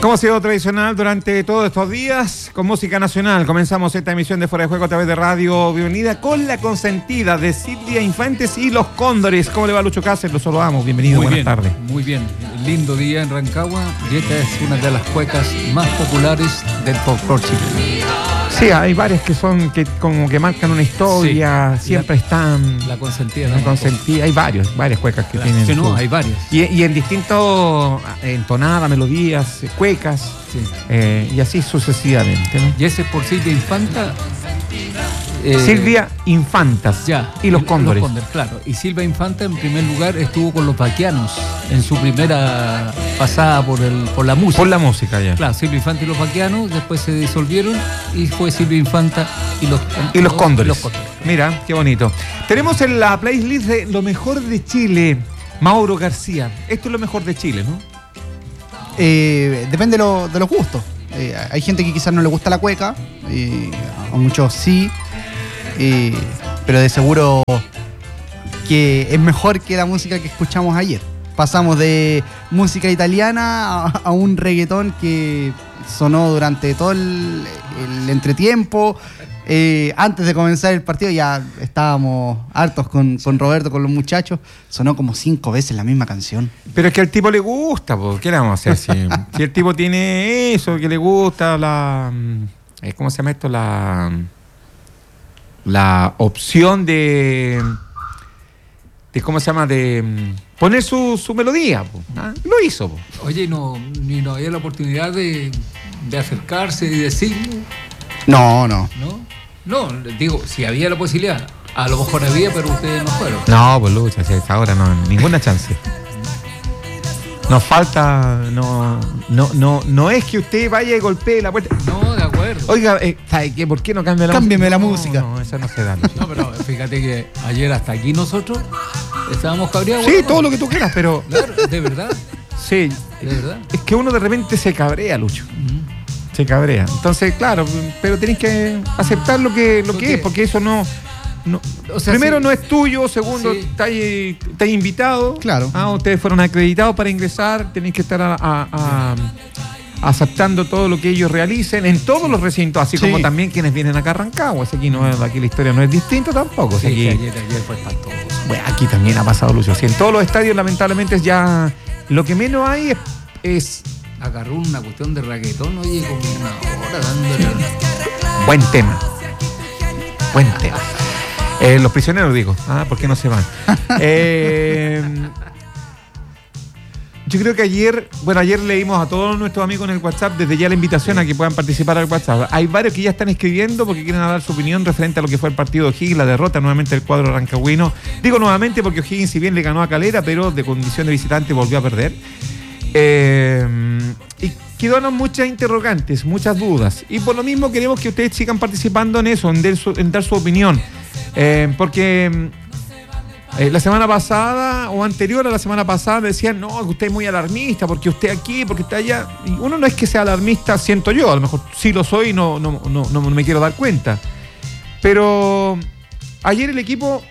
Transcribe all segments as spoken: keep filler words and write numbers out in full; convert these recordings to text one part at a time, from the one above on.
Como ha sido tradicional durante todos estos días, con música nacional, comenzamos esta emisión de Fuera de Juego a través de Radio Bienvenida con la consentida de Silvia Infantes y los Cóndores. ¿Cómo le va, Lucho Cáceres? Los saludamos. Bienvenido, muy buenas bien, tardes. Muy bien, lindo día en Rancagua y esta es una de las cuecas más populares del folclore chileno. Sí, hay varias que son, que como que marcan una historia, sí, siempre la, están... La consentida. La consentida, hay varios, varias cuecas que la, tienen... Sí, no, su, hay varias. Y, y en distintos entonadas, melodías, cuecas, sí. eh, y así sucesivamente, ¿no? Y ese es por Silvia Infanta... Eh, Silvia Infantas ya, y los Cóndores. Los Cóndores, claro. Y Silvia Infanta en primer lugar estuvo con los Baquianos en su primera pasada por el por la música. Por la música, ya. Claro, Silvia Infanta y los Baquianos, después se disolvieron y fue Silvia Infanta y los, y los, Cóndores. los Cóndores. Mira, qué bonito. Tenemos en la playlist de Lo Mejor de Chile, Mauro García. Esto es lo mejor de Chile, ¿no? Eh, depende de, lo, de los gustos. Eh, hay gente que quizás no le gusta la cueca, eh, a muchos sí. Eh, pero de seguro que es mejor que la música que escuchamos ayer. Pasamos de música italiana a, a un reggaetón que sonó durante todo el, el entretiempo. Eh, antes de comenzar el partido ya estábamos hartos con, con Roberto, con los muchachos. Sonó como cinco veces la misma canción. Pero es que al tipo le gusta, po. ¿Qué le vamos a hacer? Si, si el tipo tiene eso, que le gusta la... ¿Cómo se llama esto? La... la opción de, de ¿cómo se llama? De poner su, su melodía, po. ¿Ah? Lo hizo, po. Oye, no, ni no había la oportunidad de, de acercarse y decirlo. No, no. ¿No? No, digo, si había la posibilidad, a lo mejor había, pero ustedes no fueron. No, pues Lucha, si hasta ahora no, ninguna chance. Nos falta, no, no, no, no es que usted vaya y golpee la puerta. No, de acuerdo. Oiga, eh, ¿sabe qué? ¿Por qué no cambia la Cámbiame música? la no, música. No, eso no se da. Lucha. No, pero fíjate que ayer hasta aquí nosotros estábamos cabreados. Sí, bueno, todo lo que tú quieras, pero... Claro, de verdad. Sí. De verdad. Es que uno de repente se cabrea, Lucho. Uh-huh. Se cabrea. Entonces, claro, pero tenés que aceptar lo que, lo que es, porque eso no... no o sea, primero, sí, no es tuyo. Segundo, sí, estáis está invitado. Claro. Ah, ustedes fueron acreditados para ingresar. Tenéis que estar a, a, a, aceptando todo lo que ellos realicen en todos los recintos, así sí, como también quienes vienen acá a Rancagua. Aquí, no, aquí la historia no es distinta tampoco. Sí, aquí, ayer, ayer fue espantoso. Bueno, aquí también ha pasado, Lucio. Sí, en todos los estadios, lamentablemente, ya lo que menos hay es... es agarró una cuestión de reggaetón, oye, como una hora dándole... Buen tema. Buen tema. Eh, los prisioneros, digo. Ah, ¿por qué no se van? eh, yo creo que ayer, bueno, ayer leímos a todos nuestros amigos en el WhatsApp, desde ya la invitación a que puedan participar al WhatsApp. Hay varios que ya están escribiendo porque quieren dar su opinión referente a lo que fue el partido de O'Higgins, la derrota nuevamente del cuadro rancagüino. Digo nuevamente porque O'Higgins, si bien le ganó a Calera, pero de condición de visitante volvió a perder. Eh, y quedaron muchas interrogantes, muchas dudas, y por lo mismo queremos que ustedes sigan participando en eso, en dar su, en dar su opinión, eh, porque eh, la semana pasada o anterior a la semana pasada decían, no, que usted es muy alarmista porque usted aquí, porque está allá, y uno no es que sea alarmista, siento yo, a lo mejor sí lo soy, no, no, no, no me quiero dar cuenta, pero ayer el equipo,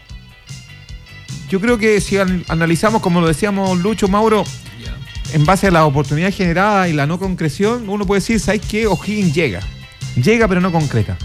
yo creo que si analizamos, como lo decíamos Lucho, Mauro, en base a la oportunidad generada y la no concreción, uno puede decir, ¿sabes qué? O'Higgins llega. Llega, pero no concreta.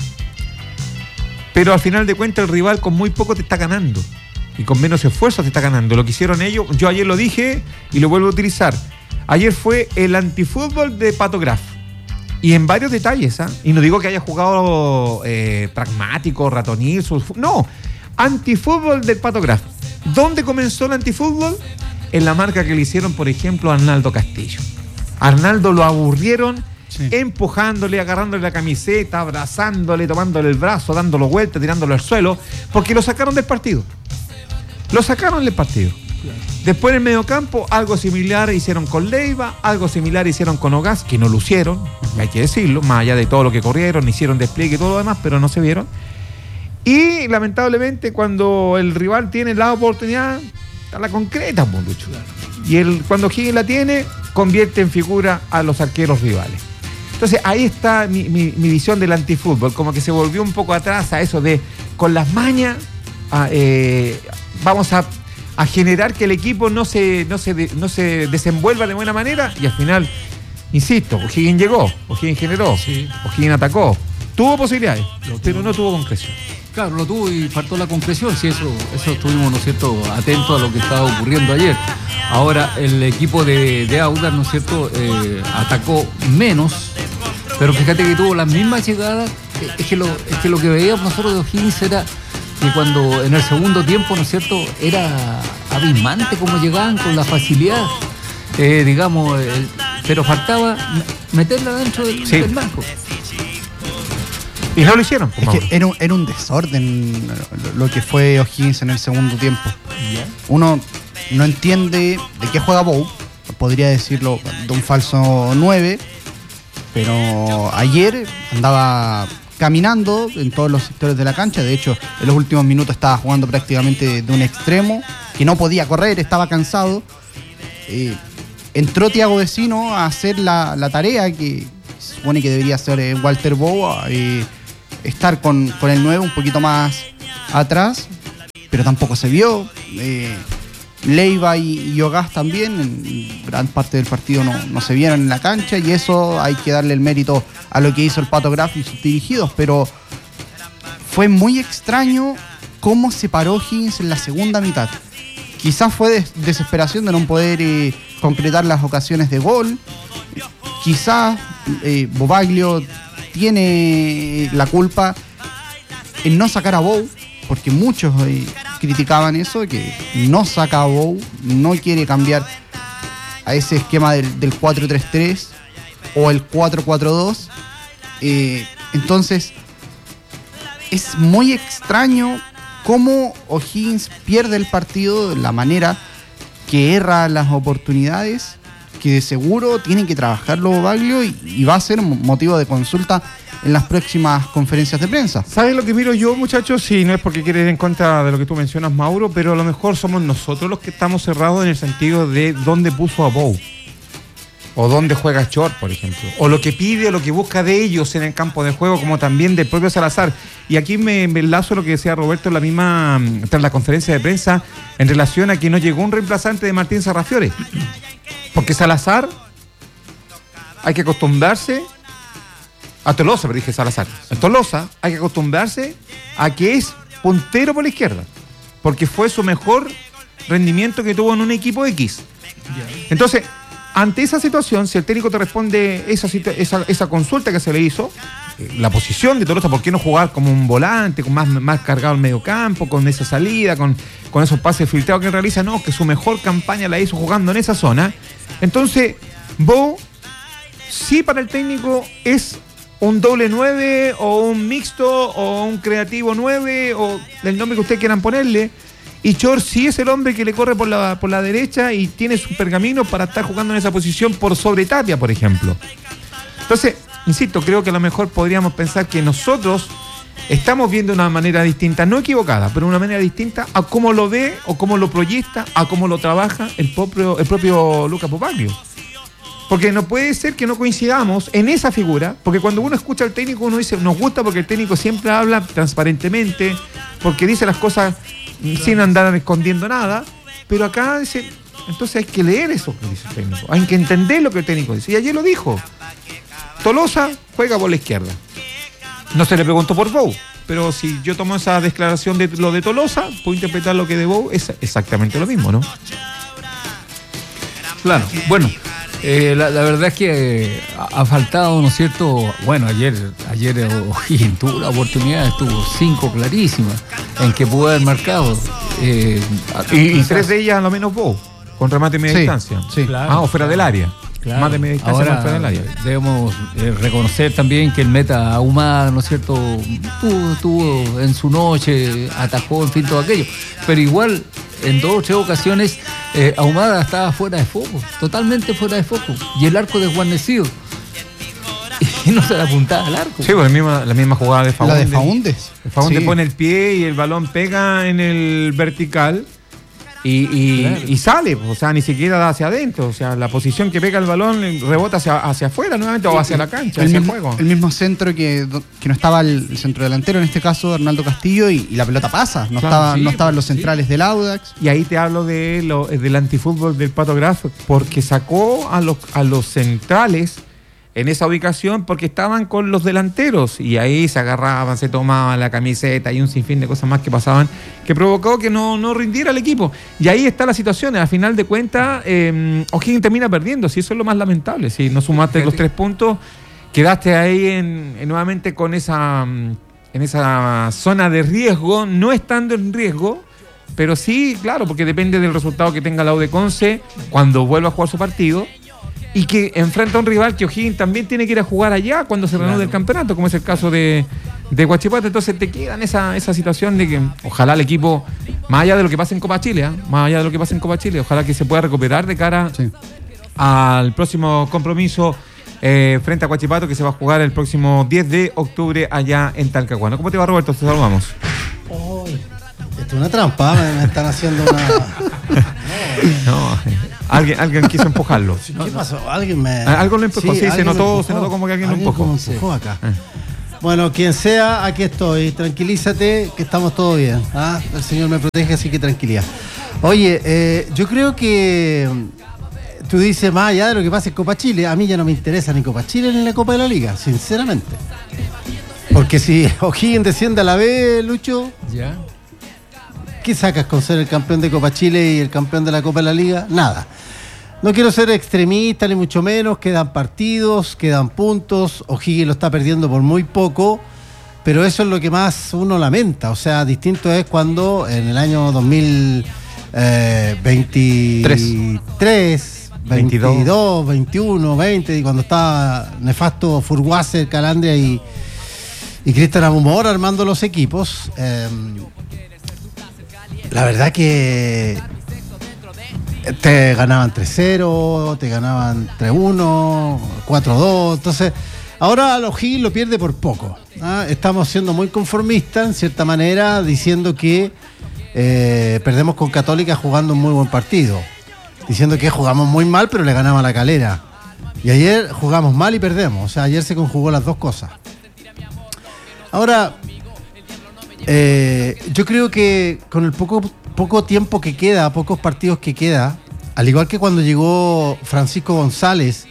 Pero al final de cuentas, el rival con muy poco te está ganando. Y con menos esfuerzo te está ganando. Lo que hicieron ellos, yo ayer lo dije y lo vuelvo a utilizar. Ayer fue el antifútbol de Pato Graf. Y en varios detalles, ¿ah? ¿eh? Y no digo que haya jugado eh, pragmático, ratonil, sulf... no. Antifútbol del Pato Graf. ¿Dónde comenzó el antifútbol? En la marca que le hicieron, por ejemplo, a Arnaldo Castillo. Arnaldo lo aburrieron, sí, empujándole, agarrándole la camiseta, abrazándole, tomándole el brazo, dándolo vuelta, tirándolo al suelo, porque lo sacaron del partido. Lo sacaron del partido. Claro. Después en el mediocampo, algo similar hicieron con Leiva, algo similar hicieron con Ogaz, que no lucieron, hay que decirlo, más allá de todo lo que corrieron, hicieron despliegue y todo lo demás, pero no se vieron. Y lamentablemente, cuando el rival tiene la oportunidad, a la concreta, pues, Lucho. Claro. Y él, cuando Higgins la tiene, convierte en figura a los arqueros rivales. Entonces, ahí está mi, mi, mi visión del antifútbol, como que se volvió un poco atrás a eso de, con las mañas, a, eh, vamos a, a generar que el equipo no se, no, se de, no se desenvuelva de buena manera, y al final insisto, O'Higgins llegó, O'Higgins generó, Sí. O'Higgins atacó, tuvo posibilidades, pero no tuvo concreción. Claro, lo tuvo y faltó la concreción, sí, eso, eso estuvimos, ¿no es cierto?, atentos a lo que estaba ocurriendo ayer. Ahora, el equipo de, de Audax, ¿no es cierto?, eh, atacó menos, pero fíjate que tuvo las mismas llegadas. Es que lo, es que, lo que veíamos nosotros de O'Higgins era que cuando en el segundo tiempo, ¿no es cierto?, era abismante cómo llegaban con la facilidad, eh, digamos, eh, pero faltaba meterla dentro del, Sí. del marco. Y no lo hicieron. pues, Es Mauro. que era un, era un desorden lo, lo que fue O'Higgins en el segundo tiempo. ¿Ya? Uno no entiende de qué juega Bow, podría decirlo de un falso nueve, pero ayer andaba caminando en todos los sectores de la cancha. De hecho, en los últimos minutos estaba jugando prácticamente de un extremo, que no podía correr, estaba cansado. Eh, entró Thiago Vecino a hacer la, la tarea que se supone que debería hacer eh, Walter Bow, eh, estar con, con el nueve un poquito más atrás, pero tampoco se vio. Eh, Leiva y, y Ogás también, en gran parte del partido no, no se vieron en la cancha, y eso hay que darle el mérito a lo que hizo el Pato Graf y sus dirigidos, pero fue muy extraño cómo se paró Higgins en la segunda mitad. Quizás fue des- desesperación de no poder eh, concretar las ocasiones de gol. Quizás eh, Bobaglio tiene la culpa en no sacar a Bow, porque muchos eh, criticaban eso, que no saca a Bow, no quiere cambiar a ese esquema del, del cuatro tres tres o el cuatro cuatro dos. Eh, entonces, es muy extraño cómo O'Higgins pierde el partido de la manera que erra las oportunidades, que de seguro tienen que trabajarlo Bobaglio y, y va a ser motivo de consulta en las próximas conferencias de prensa. ¿Sabes lo que miro yo, muchachos? Sí, no es porque quiera ir en contra de lo que tú mencionas, Mauro, pero a lo mejor somos nosotros los que estamos cerrados en el sentido de dónde puso a Bow. O dónde juega Short, por ejemplo. O lo que pide o lo que busca de ellos en el campo de juego, como también del propio Salazar. Y aquí me, me enlazo a lo que decía Roberto en la misma, tras la conferencia de prensa, en relación a que no llegó un reemplazante de Martín Sarrafiore. Porque Salazar, hay que acostumbrarse... A Tolosa, pero dije Salazar. A Tolosa hay que acostumbrarse a que es puntero por la izquierda. Porque fue su mejor rendimiento que tuvo en un equipo X. Entonces, ante esa situación, si el técnico te responde esa, esa, esa consulta que se le hizo, eh, la posición de Tolosa, ¿por qué no jugar como un volante, con más, más cargado al medio campo, con esa salida, con, con esos pases filtrados que realiza? No, que su mejor campaña la hizo jugando en esa zona. Entonces, Bo, sí, para el técnico es un doble nueve o un mixto o un creativo nueve o el nombre que ustedes quieran ponerle. Y Chor sí es el hombre que le corre por la, por la derecha y tiene su pergamino para estar jugando en esa posición por sobre Tapia, por ejemplo. Entonces, insisto, creo que a lo mejor podríamos pensar que nosotros estamos viendo una manera distinta, no equivocada, pero una manera distinta a cómo lo ve o cómo lo proyecta, a cómo lo trabaja el propio, el propio Lucas Bobaglio. Porque no puede ser que no coincidamos en esa figura, porque cuando uno escucha al técnico uno dice, nos gusta porque el técnico siempre habla transparentemente, porque dice las cosas sin andar escondiendo nada, pero acá dice, entonces hay que leer eso que dice el técnico, hay que entender lo que el técnico dice. Y ayer lo dijo, Tolosa juega por la izquierda. No se le preguntó por Bow, pero si yo tomo esa declaración de lo de Tolosa, puedo interpretar lo que de Bow es exactamente lo mismo, ¿no? Claro, bueno, eh, la, la verdad es que eh, ha, ha faltado, ¿no es cierto? Bueno, ayer ayer O'Higgins tuvo la oportunidad, estuvo cinco clarísimas en que pudo haber marcado. Eh, Y, y tres de ellas a lo menos Bow, con remate de media Sí, distancia. sí. Claro, Ah, o fuera del área. claro. Más de media distancia, Ahora, más fuera del área. debemos eh, reconocer también que el meta Ahumada, ¿no es cierto? Tuvo, tuvo en su noche, atajó, en fin, todo aquello. Pero igual, en dos o tres ocasiones, eh, Ahumada estaba fuera de foco, totalmente fuera de foco. Y el arco desguarnecido. Y no se le apuntaba al arco. Sí, pues la misma, la misma jugada de La Faúndez. de Faúndez. Faúndez Sí. pone el pie y el balón pega en el vertical Y, y, Claro. y sale, o sea, ni siquiera da hacia adentro. O sea, la posición que pega el balón rebota hacia, hacia afuera nuevamente o hacia la cancha, el, hacia el mismo, juego. el mismo centro que, que no estaba el, el centro delantero, en este caso Arnaldo Castillo, y, y la pelota pasa. No, Claro, estaba, sí, no estaban los sí. centrales del Audax. Y ahí te hablo de lo, del antifútbol del Pato Graf, porque sacó a los, a los centrales en esa ubicación porque estaban con los delanteros y ahí se agarraban, se tomaban la camiseta y un sinfín de cosas más que pasaban que provocó que no, no rindiera el equipo. Y ahí está la situación. A final de cuentas, eh, O'Higgins termina perdiendo, si eso es lo más lamentable. Si no sumaste Fíjate. los tres puntos, quedaste ahí en, en nuevamente con esa, en esa zona de riesgo, no estando en riesgo. Pero sí, claro, porque depende del resultado que tenga la U de Conce cuando vuelva a jugar su partido y que enfrenta a un rival que O'Higgins también tiene que ir a jugar allá cuando se reanude Claro. el campeonato, como es el caso de, de Huachipato. Entonces te queda en esa, esa situación de que ojalá el equipo, más allá de lo que pasa en Copa Chile, ¿eh? más allá de lo que pasa en Copa Chile, ojalá que se pueda recuperar de cara Sí. al próximo compromiso eh, frente a Huachipato, que se va a jugar el próximo diez de octubre allá en Talcahuano. ¿Cómo te va, Roberto? Te saludamos. Uy, esto es una trampa, me, me están haciendo una... No, eh, alguien, alguien quiso empujarlo. ¿Qué pasó? Alguien me... Ah, algo lo empujó, sí, se alguien me notó- empujó. se notó como que alguien lo empujó. como empujó acá. Eh. Bueno, quien sea, aquí estoy. Tranquilízate, que estamos todos bien. ¿Ah? El Señor me protege, así que tranquilidad. Oye, eh, yo creo que mm, tú dices, más allá de lo que pasa en Copa Chile, a mí ya no me interesa ni Copa Chile ni la Copa de la Liga, sinceramente. Porque si O'Higgins desciende a la B, Lucho, Ya. ¿qué sacas con ser el campeón de Copa Chile y el campeón de la Copa de la Liga? Nada. No quiero ser extremista, ni mucho menos. Quedan partidos, quedan puntos. O'Higgins lo está perdiendo por muy poco. Pero eso es lo que más uno lamenta. O sea, distinto es cuando en el año dos mil veintitrés, veintidós, veintiuno, veinte, y cuando estaba nefasto Furguaser, Calandria y, y Cristian Abumor armando los equipos. Eh, La verdad que te ganaban tres cero, te ganaban tres uno, cuatro dos. Entonces, ahora los O'Higgins lo pierde por poco. ¿Ah? Estamos siendo muy conformistas, en cierta manera, diciendo que eh, perdemos con Católica jugando un muy buen partido. Diciendo que jugamos muy mal, pero le ganamos a la Calera. Y ayer jugamos mal y perdemos. O sea, ayer se conjugó las dos cosas. Ahora... Eh, yo creo que con el poco, poco tiempo que queda, pocos partidos que queda, al igual que cuando llegó Francisco González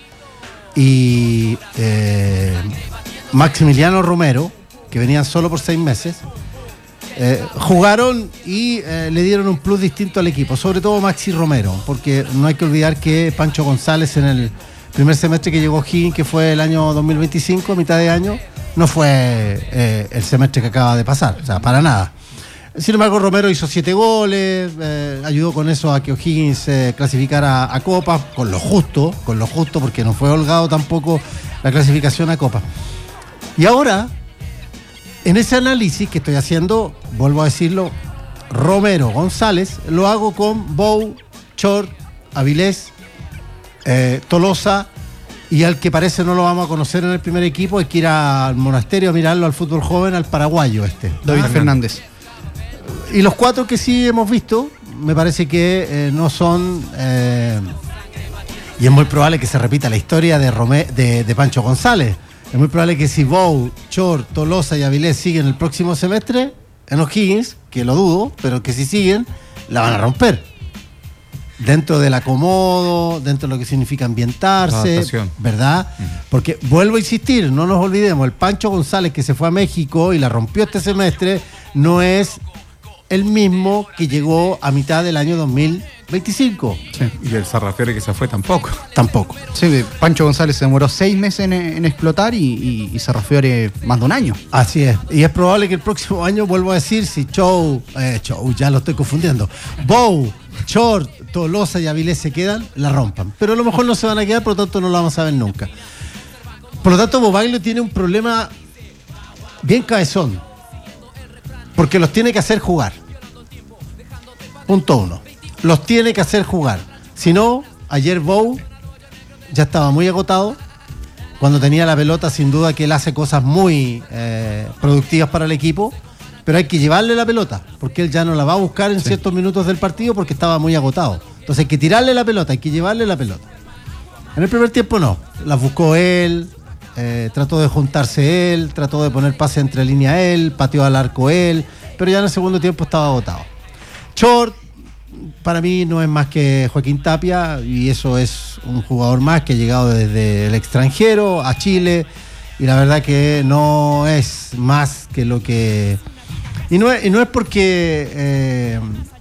y eh, Maximiliano Romero, que venían solo por seis meses, eh, jugaron y eh, le dieron un plus distinto al equipo, sobre todo Maxi Romero, porque no hay que olvidar que Pancho González en el primer semestre que llegó O'Higgins, que fue el año dos mil veinticinco, mitad de año, no fue eh, el semestre que acaba de pasar, o sea, para nada. Sin embargo, Romero hizo siete goles, eh, ayudó con eso a que O'Higgins se eh, clasificara a Copa, con lo justo, con lo justo, porque no fue holgado tampoco la clasificación a Copa. Y ahora, en ese análisis que estoy haciendo, vuelvo a decirlo, Romero, González, lo hago con Bou, Chor, Avilés, eh, Tolosa, y al que parece no lo vamos a conocer en el primer equipo, hay que ir al monasterio a mirarlo al fútbol joven, al paraguayo este. David ¿Ah? Fernández. Y los cuatro que sí hemos visto, me parece que eh, no son... Eh, y es muy probable que se repita la historia de, Romé, de, de Pancho González. Es muy probable que si Bou, Chor, Tolosa y Avilés siguen el próximo semestre en O'Higgins, que lo dudo, pero que si siguen, la van a romper. Dentro del acomodo, dentro de lo que significa ambientarse, Adaptación. ¿verdad? Uh-huh. Porque vuelvo a insistir, no nos olvidemos, el Pancho González que se fue a México y la rompió este semestre, no es el mismo que llegó a mitad del año dos mil veinticinco. Sí. Y el Sarrafiore que se fue tampoco. Tampoco. Sí, Pancho González se demoró seis meses en, en explotar y, y, y se refiere más de un año. Así es. Y es probable que el próximo año, vuelvo a decir, si Chou, eh, Chou, ya lo estoy confundiendo, Bou, Chor, Tolosa y Avilés se quedan, la rompan. Pero a lo mejor no se van a quedar, por lo tanto no lo vamos a ver nunca. Por lo tanto, Bobaglio tiene un problema bien cabezón. Porque los tiene que hacer jugar. Punto uno. Los tiene que hacer jugar. Si no, ayer Bou ya estaba muy agotado. Cuando tenía la pelota, sin duda que él hace cosas muy eh, productivas para el equipo. pero hay que llevarle la pelota, porque él ya no la va a buscar en sí. ciertos minutos del partido porque estaba muy agotado. Entonces hay que tirarle la pelota, hay que llevarle la pelota. En el primer tiempo no, las buscó él, eh, trató de juntarse él, trató de poner pase entre línea él, pateó al arco él, pero ya en el segundo tiempo estaba agotado. Short, para mí no es más que Joaquín Tapia, y eso es un jugador más que ha llegado desde el extranjero a Chile, y la verdad que no es más que lo que... Y no es, y no es porque... Eh,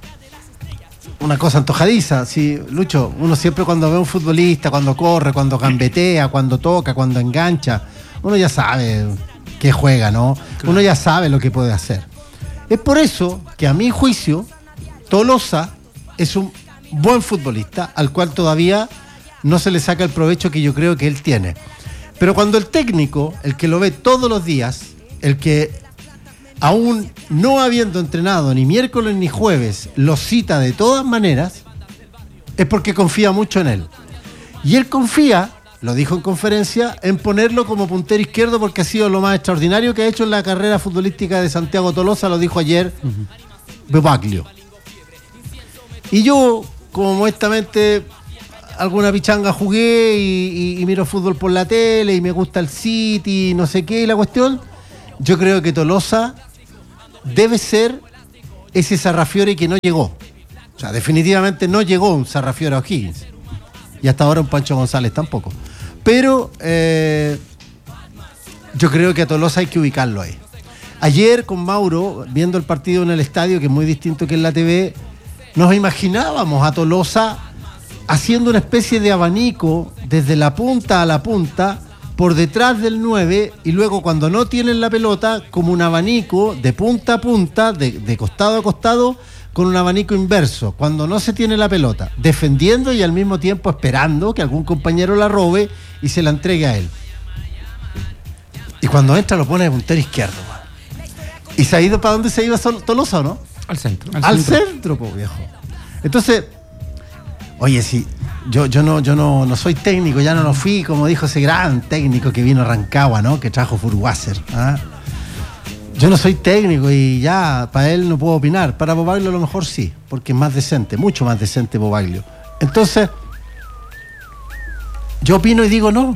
una cosa antojadiza, sí, Lucho, uno siempre cuando ve a un futbolista, cuando corre, cuando gambetea, cuando toca, cuando engancha, uno ya sabe qué juega, ¿no? Claro. Uno ya sabe lo que puede hacer. Es por eso que a mi juicio, Tolosa es un buen futbolista al cual todavía no se le saca el provecho que yo creo que él tiene. Pero cuando el técnico, el que lo ve todos los días, el que aún no habiendo entrenado ni miércoles ni jueves, lo cita de todas maneras, es porque confía mucho en él. Y él confía, lo dijo en conferencia, en ponerlo como puntero izquierdo porque ha sido lo más extraordinario que ha hecho en la carrera futbolística de Santiago Tolosa, lo dijo ayer Bobaglio. Y yo, como modestamente, alguna pichanga jugué y, y, y miro fútbol por la tele y me gusta el City, no sé qué, y la cuestión, yo creo que Tolosa debe ser ese Sarrafiore que no llegó. O sea, definitivamente no llegó un Sarrafiore a O'Higgins. Y hasta ahora un Pancho González tampoco. Pero eh, yo creo que a Tolosa hay que ubicarlo ahí. Ayer con Mauro, viendo el partido en el estadio, que es muy distinto que en la T V, nos imaginábamos a Tolosa haciendo una especie de abanico desde la punta a la punta, por detrás del nueve, y luego cuando no tienen la pelota, como un abanico de punta a punta, de, de costado a costado, con un abanico inverso, cuando no se tiene la pelota, defendiendo y al mismo tiempo esperando que algún compañero la robe y se la entregue a él. Y cuando entra lo pone de puntero izquierdo, man. ¿Y se ha ido para dónde se iba Tolosa o no? Al centro. Al, al centro, centro po, viejo. Entonces, oye, si... Yo, yo, no, yo no, no soy técnico, ya no lo fui, como dijo ese gran técnico que vino a Rancagua, ¿no? Que trajo Furwasser. ¿Ah? Yo no soy técnico y ya, para él no puedo opinar. Para Bobaglio a lo mejor sí, porque es más decente, mucho más decente Bobaglio. Entonces, yo opino y digo no.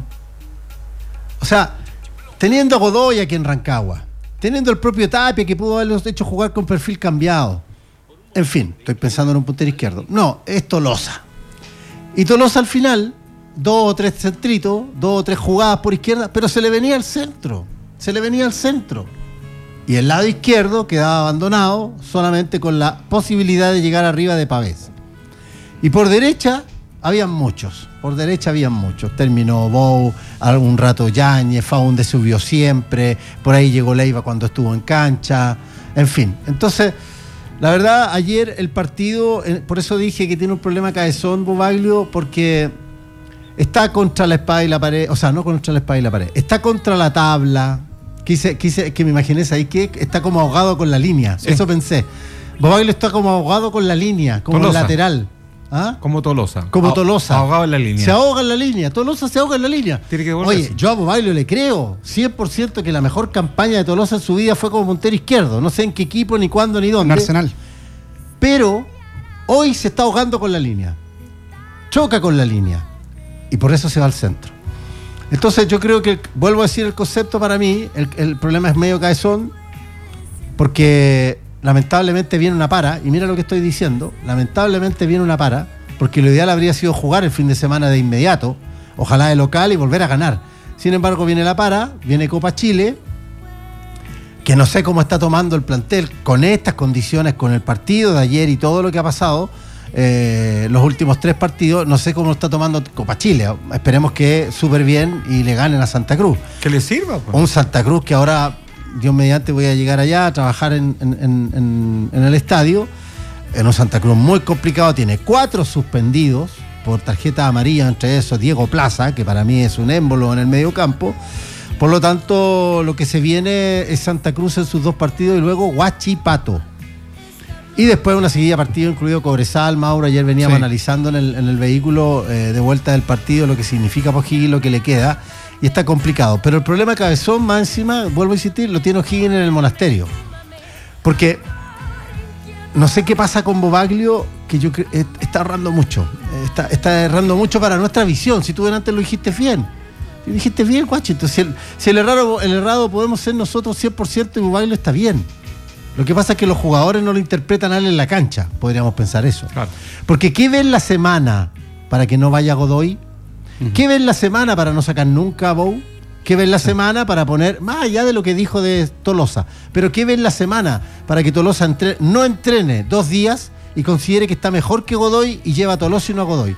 O sea, teniendo a Godoy aquí en Rancagua, teniendo el propio Tapia que pudo haberlos hecho jugar con perfil cambiado. En fin, estoy pensando en un puntero izquierdo. No, es Tolosa. Y Tolosa al final, dos o tres centritos, dos o tres jugadas por izquierda, pero se le venía al centro, se le venía al centro. Y el lado izquierdo quedaba abandonado solamente con la posibilidad de llegar arriba de Pavés. Y por derecha habían muchos, por derecha habían muchos. Terminó Bou, algún rato Yáñez, Faunde subió siempre, por ahí llegó Leiva cuando estuvo en cancha, en fin. Entonces... La verdad, ayer el partido, por eso dije que tiene un problema cabezón Bobaglio, porque está contra la espada y la pared, o sea, no contra la espada y la pared, está contra la tabla, quise, quise que me imaginé ahí que está como ahogado con la línea, sí. Eso pensé. Bobaglio está como ahogado con la línea, como Tolosa. Lateral. ¿Ah? Como Tolosa. Como Tolosa. Ahogado en la línea. Se ahoga en la línea. Tolosa se ahoga en la línea. Tiene que Oye, yo a Bobaglio le creo cien por ciento que la mejor campaña de Tolosa en su vida fue como puntero izquierdo. No sé en qué equipo, ni cuándo, ni dónde. En Arsenal. Pero hoy se está ahogando con la línea. Choca con la línea. Y por eso se va al centro. Entonces yo creo que, vuelvo a decir el concepto para mí, el, el problema es medio cabezón, porque... lamentablemente viene una para, y mira lo que estoy diciendo, lamentablemente viene una para, porque lo ideal habría sido jugar el fin de semana de inmediato, ojalá de local y volver a ganar. Sin embargo, viene la para, viene Copa Chile, que no sé cómo está tomando el plantel con estas condiciones, con el partido de ayer y todo lo que ha pasado, eh, los últimos tres partidos, no sé cómo lo está tomando Copa Chile. Esperemos que súper bien y le ganen a Santa Cruz. Que le sirva, pues. Un Santa Cruz que ahora... Dios mediante voy a llegar allá a trabajar en, en, en, en el estadio, en un Santa Cruz muy complicado, tiene cuatro suspendidos por tarjeta amarilla, entre esos Diego Plaza, que para mí es un émbolo en el medio campo. Por lo tanto, lo que se viene es Santa Cruz en sus dos partidos y luego Huachipato. Y después una seguida de partido, incluido Cobresal. Mauro, ayer veníamos sí. analizando en el, en el vehículo eh, de vuelta del partido lo que significa para O'Higgins, lo que le queda. Y está complicado. Pero el problema cabezón, más encima, vuelvo a insistir, lo tiene O'Higgins en el Monasterio. Porque no sé qué pasa con Bobaglio, que yo creo está errando mucho. Está, está errando mucho para nuestra visión. Si tú antes lo dijiste bien. Lo dijiste bien, guacho. Entonces, si el, si el, errado, el errado podemos ser nosotros cien por ciento y Bobaglio está bien. Lo que pasa es que los jugadores no lo interpretan a él en la cancha. Podríamos pensar eso. Claro. Porque ¿qué ven la semana para que no vaya Godoy? Uh-huh. ¿Qué ven la semana para no sacar nunca a Bou? ¿Qué ven la sí. semana para poner, más allá de lo que dijo de Tolosa, pero qué ven la semana para que Tolosa entre, no entrene dos días y considere que está mejor que Godoy y lleva a Tolosa y no a Godoy?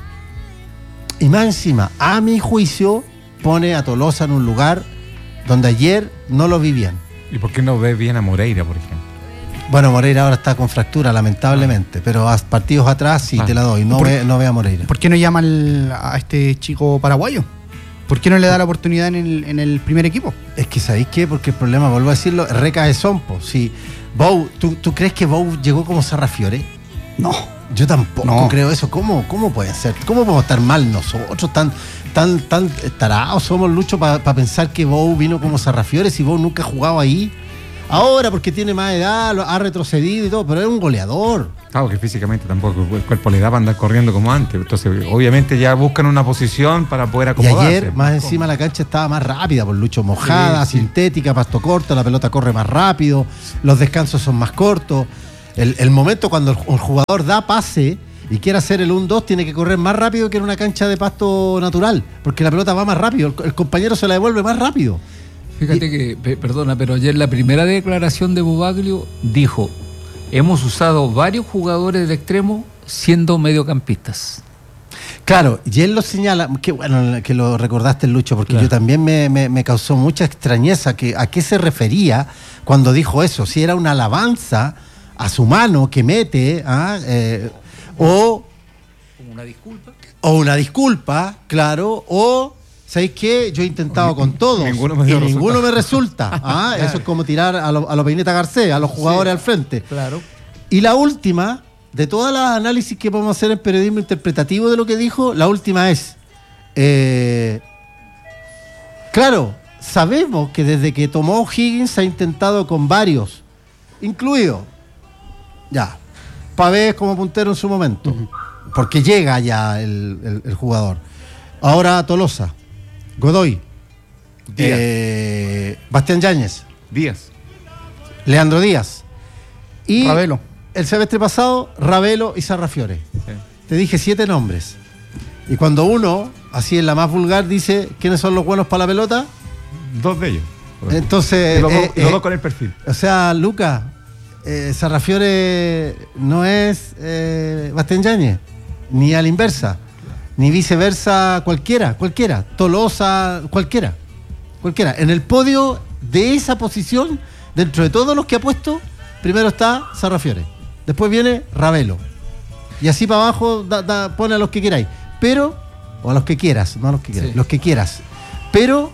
Y más encima, a mi juicio, pone a Tolosa en un lugar donde ayer no lo vi bien. ¿Y por qué no ve bien a Moreira, por ejemplo? Bueno, Moreira ahora está con fractura, lamentablemente, pero a partidos atrás sí ah. te la doy, no ve, no ve a Moreira. ¿Por qué no llama al, a este chico paraguayo? ¿Por qué no le da la oportunidad en el, en el primer equipo? Es que ¿sabéis qué? Porque el problema, vuelvo a decirlo, recaezón, po. Si Bou, ¿tú, ¿tú crees que Bou llegó como Sarrafiore? No. Yo tampoco no. creo eso. ¿Cómo, ¿Cómo puede ser? ¿Cómo podemos estar mal nosotros? Tan, tan, tan tarados somos, Lucho, para pa pensar que Bou vino como Sarrafiore si Bou nunca ha jugado ahí. Ahora, porque tiene más edad, ha retrocedido y todo, pero es un goleador. Claro, que físicamente tampoco el cuerpo le da para andar corriendo como antes. Entonces, obviamente ya buscan una posición para poder acomodarse. Y ayer, más encima, la cancha estaba más rápida, por Lucho, mojada, sí, sintética, sí. pasto corto, la pelota corre más rápido, los descansos son más cortos. El, el momento cuando el, el jugador da pase y quiere hacer el uno dos, tiene que correr más rápido que en una cancha de pasto natural, porque la pelota va más rápido, el, el compañero se la devuelve más rápido. Fíjate que, pe, perdona, pero ayer la primera declaración de Bobaglio dijo: hemos usado varios jugadores de extremo siendo mediocampistas. Claro, y él lo señala, que bueno que lo recordaste, Lucho, porque claro. yo también me, me, me causó mucha extrañeza que a qué se refería cuando dijo eso, si era una alabanza a su mano que mete, ¿ah? eh, o una disculpa, o una disculpa, claro, o ¿sabéis qué? Yo he intentado con todos ninguno me y resulta. ninguno me resulta. ¿Ah? Claro. Eso es como tirar a los a lo Peineta Garcés, a los jugadores sí, al frente. Claro. Y la última, de todas las análisis que podemos hacer en periodismo interpretativo de lo que dijo, la última es, eh, claro, sabemos que desde que tomó Higgins ha intentado con varios, incluido, ya, Pavés como puntero en su momento, uh-huh. porque llega ya el, el, el jugador. Ahora Tolosa, Godoy, eh, Bastián Yáñez, Díaz, Leandro Díaz y Ravelo. El semestre pasado, Ravelo y Sarrafiore. Sí. Te dije siete nombres. Y cuando uno, así en la más vulgar, dice quiénes son los buenos para la pelota, dos de ellos. Entonces, los, eh, dos, los eh, dos con el perfil. O sea, Lucas, eh, Sarrafiore no es eh, Bastián Yáñez, ni a la inversa. Ni viceversa, cualquiera, cualquiera. Tolosa, cualquiera. Cualquiera. En el podio de esa posición, dentro de todos los que ha puesto, primero está Sarrafiore. Después viene Ravelo. Y así para abajo da, da, pone a los que queráis. Pero, o a los que quieras, no a los que quieras, sí. los que quieras. Pero,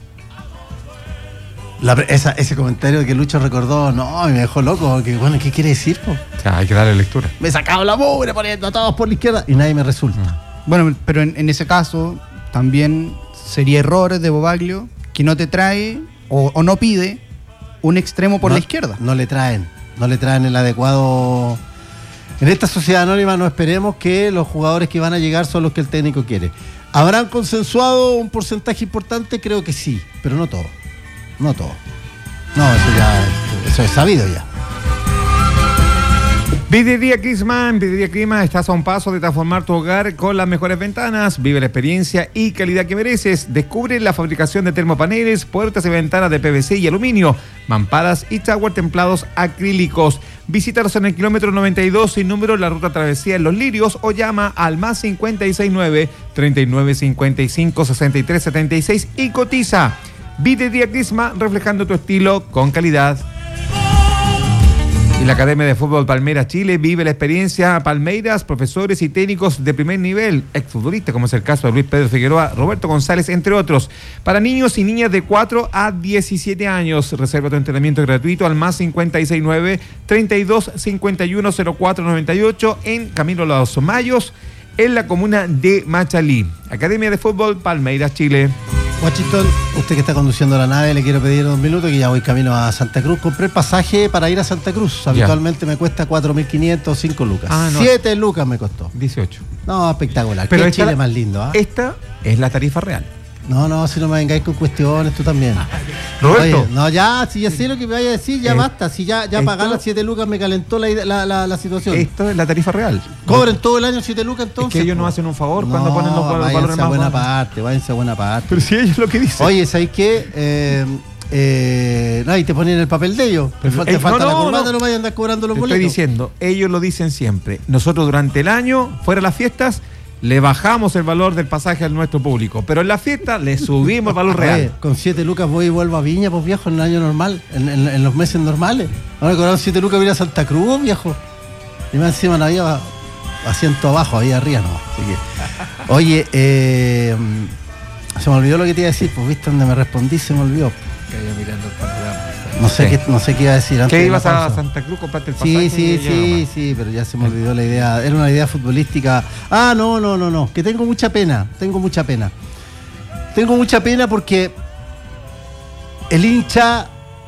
la, esa, ese comentario que Lucho recordó, no, me dejó loco. Que, bueno, ¿qué quiere decir? Po? O sea, hay que darle lectura. Me he sacado la mugre poniendo a todos por la izquierda y nadie me resulta. Mm. Bueno, pero en, en ese caso también sería error de Bobaglio que no te trae o, o no pide un extremo por no, la izquierda. No le traen, no le traen el adecuado. En esta sociedad anónima no esperemos que los jugadores que van a llegar son los que el técnico quiere. ¿Habrán consensuado un porcentaje importante? Creo que sí, pero no todo. No todo. No, eso ya eso es sabido ya. Vidrería Crisman, Vidrería Clima, estás a un paso de transformar tu hogar con las mejores ventanas. Vive la experiencia y calidad que mereces. Descubre la fabricación de termopaneles, puertas y ventanas de P V C y aluminio, mamparas y shower templados acrílicos. Visítalos en el kilómetro noventa y dos sin número, la ruta Travesía en Los Lirios, o llama al más cincuenta y seis nueve, treinta y nueve cincuenta y cinco, sesenta y tres setenta y seis y cotiza. Vidrería Crisma, reflejando tu estilo con calidad. Y la Academia de Fútbol Palmeiras Chile vive la experiencia Palmeiras, profesores y técnicos de primer nivel, exfutbolistas, como es el caso de Luis Pedro Figueroa, Roberto González, entre otros. Para niños y niñas de cuatro a diecisiete años, reserva tu entrenamiento gratuito al más cincuenta y seis nueve, treinta y dos cincuenta y uno cero cuatro noventa y ocho en Camino Los Mayos, en la comuna de Machalí. Academia de Fútbol Palmeiras, Chile. Washington, usted que está conduciendo la nave, le quiero pedir dos minutos, que ya voy camino a Santa Cruz. Compré el pasaje para ir a Santa Cruz. Habitualmente me cuesta cuatro mil quinientos, cinco lucas. Ah, no. siete lucas me costó. dieciocho. No, espectacular. Pero Qué esta- Chile más lindo, ¿ah? Esta es la tarifa real. No, no, si no me vengáis con cuestiones, tú también. Roberto. Oye, no, ya, si ya sé lo que me vaya a decir, ya Eh, basta. Si ya, ya esto- pagar las siete lucas me calentó la, ide- la, la, la situación. Esto es la tarifa real. Cobren todo el año siete lucas entonces. Es que ellos po. nos hacen un favor cuando ponen los val- váyanse valores a más buena bajos. parte, váyanse a buena parte. Pero si ellos lo que dicen. Oye, ¿sabéis qué? Eh, eh, no, y te ponen el papel de ellos. Te, fal- te Eh, falta no, la no, corbata, no. no, vayan a andar cobrando los Te boletos. estoy diciendo, ellos lo dicen siempre. Nosotros durante el año, fuera de las fiestas, le bajamos el valor del pasaje a nuestro público. Pero en la fiesta le subimos el valor Oye, real. con siete lucas voy y vuelvo a Viña, pues viejo, en el año normal, en, en- en los meses normales. Ahora cobraron siete lucas para ir a Santa Cruz, viejo. Y más encima no había asiento abajo, había arriba, no. Así que, oye, eh, se me olvidó lo que te iba a decir, pues viste donde me respondí, se me olvidó. Que vaya mirando el panorama. No sé, Sí. qué, no sé qué iba a decir antes. ¿Qué de ibas la a pausa. Santa Cruz, compraste el pasaje? Sí, y sí, ya sí, nomás? sí, pero ya se me olvidó la idea. Era una idea futbolística. Ah, no, no, no, no. Que tengo mucha pena. Tengo mucha pena. Tengo mucha pena porque el hincha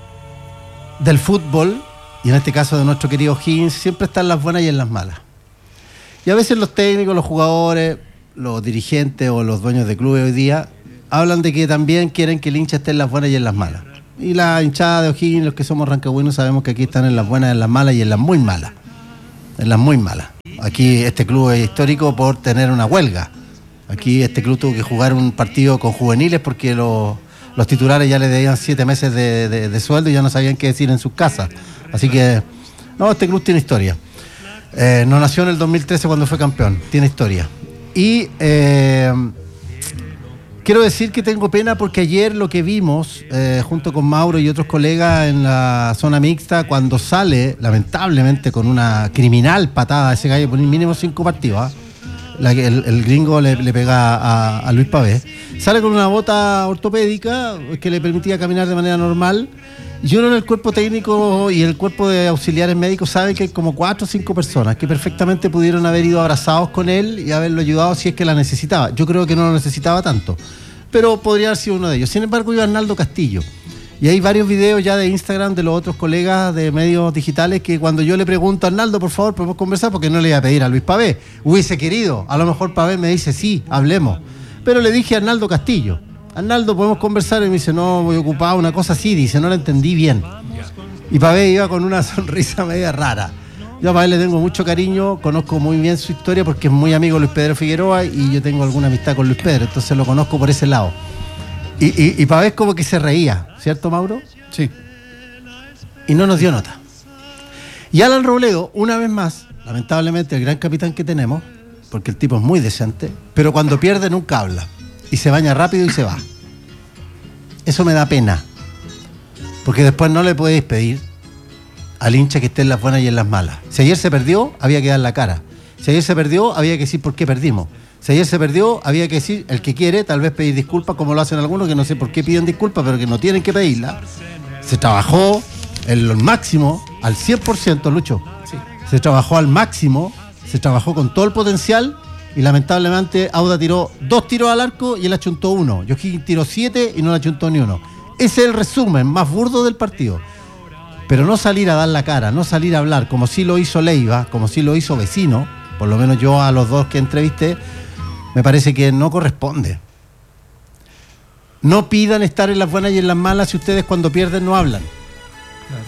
del fútbol, y en este caso de nuestro querido Higgins, siempre está en las buenas y en las malas. Y a veces los técnicos, los jugadores, los dirigentes o los dueños de clubes hoy día hablan de que también quieren que el hincha esté en las buenas y en las malas. Y la hinchada de O'Higgins, los que somos rancagüinos, sabemos que aquí están en las buenas, en las malas y en las muy malas. En las muy malas. Aquí este club es histórico por tener una huelga. Aquí este club tuvo que jugar un partido con juveniles porque los, los titulares ya le debían siete meses de, de- de sueldo y ya no sabían qué decir en sus casas. Así que, no, este club tiene historia. Eh, no nació en el dos mil trece cuando fue campeón, tiene historia. Y eh, quiero decir que tengo pena porque ayer lo que vimos, eh, junto con Mauro y otros colegas en la zona mixta, cuando sale, lamentablemente, con una criminal patada a ese gallo por mínimo cinco partidos, ¿ah? La que el, el gringo le, le pega a, a Luis Pavés, sale con una bota ortopédica que le permitía caminar de manera normal. Y uno en el cuerpo técnico y el cuerpo de auxiliares médicos sabe que hay como cuatro o cinco personas que perfectamente pudieron haber ido abrazados con él y haberlo ayudado si es que la necesitaba. Yo creo que no lo necesitaba tanto, pero podría haber sido uno de ellos. Sin embargo, iba Arnaldo Castillo. Y hay varios videos ya de Instagram de los otros colegas de medios digitales que cuando yo le pregunto a Arnaldo, por favor, podemos conversar, porque no le iba a pedir a Luis Pavés. Hubiese querido. A lo mejor Pavés me dice, sí, hablemos. Pero le dije a Arnaldo Castillo, Arnaldo, ¿podemos conversar? Y me dice, no, voy ocupado, una cosa así. Dice, no la entendí bien. Y Pavés iba con una sonrisa media rara. Yo a Pavés le tengo mucho cariño, conozco muy bien su historia porque es muy amigo de Luis Pedro Figueroa y yo tengo alguna amistad con Luis Pedro, entonces lo conozco por ese lado. Y, y, y Pavés como que se reía, ¿cierto, Mauro? Sí. Y no nos dio nota. Y Alan Robledo, una vez más, lamentablemente el gran capitán que tenemos, porque el tipo es muy decente, pero cuando pierde nunca habla. Y se baña rápido y se va. Eso me da pena. Porque después no le podéis pedir al hincha que esté en las buenas y en las malas. Si ayer se perdió, había que dar la cara. Si ayer se perdió, había que decir por qué perdimos. Si ayer se perdió, había que decir, el que quiere, tal vez pedir disculpas, como lo hacen algunos, que no sé por qué piden disculpas, pero que no tienen que pedirla. Se trabajó en lo máximo, al cien por ciento, Lucho. Sí. Se trabajó al máximo, se trabajó con todo el potencial y lamentablemente Auda tiró dos tiros al arco y él achuntó uno. O'Higgins tiró siete y no le achuntó ni uno. Ese es el resumen más burdo del partido. Pero no salir a dar la cara, no salir a hablar, como sí lo hizo Leiva, como sí lo hizo Vecino, por lo menos yo a los dos que entrevisté, me parece que no corresponde. No pidan estar en las buenas y en las malas si ustedes cuando pierden no hablan. Claro.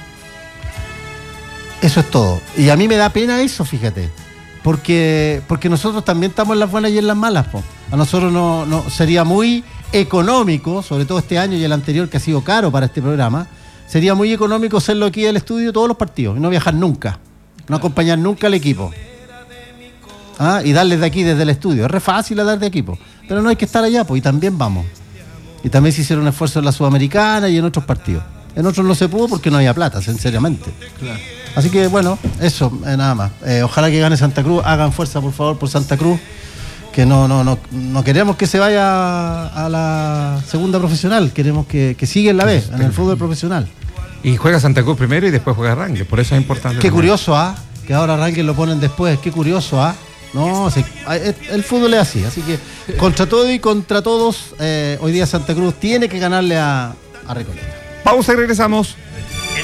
Eso es todo. Y a mí me da pena eso, fíjate. Porque, porque nosotros también estamos en las buenas y en las malas, po. A nosotros no, no sería muy económico, sobre todo este año y el anterior que ha sido caro para este programa, sería muy económico hacerlo aquí del estudio todos los partidos y no viajar nunca, no acompañar nunca al equipo. ¿Ah? Y darles de aquí desde el estudio. Es re fácil dar de equipo, pero no hay que estar allá, pues, y también vamos. Y también se hicieron esfuerzos en la Sudamericana y en otros partidos. En otros no se pudo porque no había plata, sinceramente. Claro. Así que bueno, eso, eh, nada más. Eh, ojalá que gane Santa Cruz, hagan fuerza por favor por Santa Cruz, que no, no, no, no queremos que se vaya a la segunda profesional, queremos que, que siga en la B, en el fútbol profesional. Y juega Santa Cruz primero y después juega Rangel, por eso es importante. Qué también. curioso, ¿ah? Que ahora Rangel lo ponen después, qué curioso, ¿ah? No, sí, el fútbol es así, así que contra todo y contra todos, eh, hoy día Santa Cruz tiene que ganarle a, a Recoleta. Pausa y regresamos.